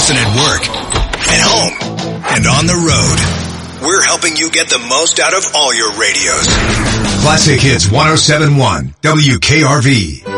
Listen at work, at home, and on the road. We're helping you get the most out of all your radios. Classic Hits 107.1 WKRV.